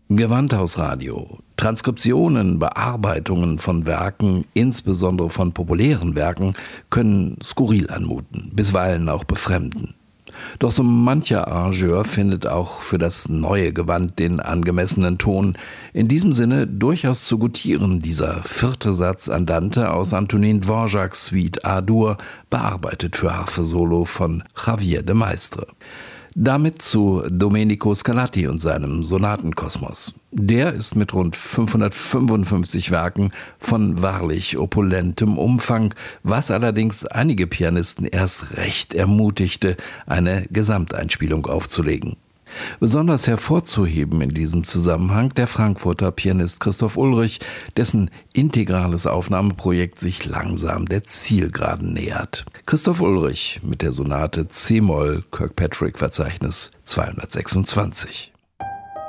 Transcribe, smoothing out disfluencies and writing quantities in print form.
Gewandhausradio. Transkriptionen, Bearbeitungen von Werken, insbesondere von populären Werken, können skurril anmuten, bisweilen auch befremden. Doch so mancher Arrangeur findet auch für das neue Gewand den angemessenen Ton. In diesem Sinne durchaus zu gutieren dieser 4. Satz Andante aus Antonin Dvořáks Suite A-Dur, bearbeitet für Harfe-Solo von Javier de Maistre. Damit zu Domenico Scarlatti und seinem Sonatenkosmos. Der ist mit rund 555 Werken von wahrlich opulentem Umfang, was allerdings einige Pianisten erst recht ermutigte, eine Gesamteinspielung aufzulegen. Besonders hervorzuheben in diesem Zusammenhang der Frankfurter Pianist Christoph Ullrich, dessen integrales Aufnahmeprojekt sich langsam der Zielgeraden nähert. Christoph Ullrich mit der Sonate C-Moll Kirkpatrick-Verzeichnis 226.